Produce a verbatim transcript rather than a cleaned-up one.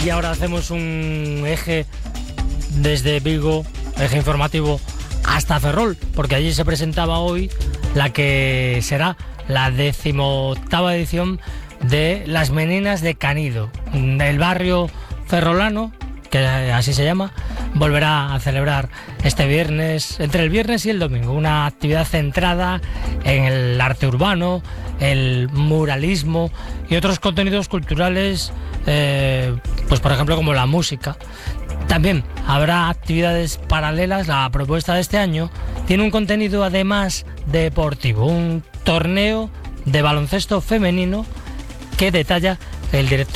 Y ahora hacemos un eje desde Vigo, eje informativo, hasta Ferrol, porque allí se presentaba hoy la que será la decimoctava edición de Las Meninas de Canido. El barrio ferrolano, que así se llama, volverá a celebrar este viernes, entre el viernes y el domingo, una actividad centrada en el arte urbano, el muralismo y otros contenidos culturales, eh, pues por ejemplo como la música. También habrá actividades paralelas. La propuesta de este año tiene un contenido además deportivo, un torneo de baloncesto femenino que detalla el director